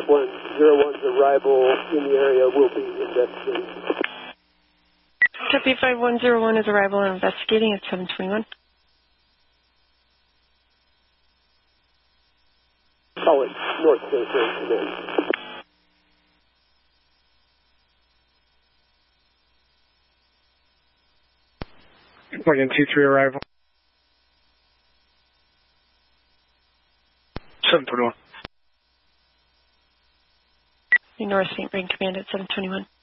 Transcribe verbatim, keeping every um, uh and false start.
one zero one's arrival in the area will be investigated. Copy five one zero one is arrival and investigating at seven twenty-one. Solid, North Coast Command. Morgan two three arrival. seven twenty-one. North Saint Vrain Command at seven twenty-one.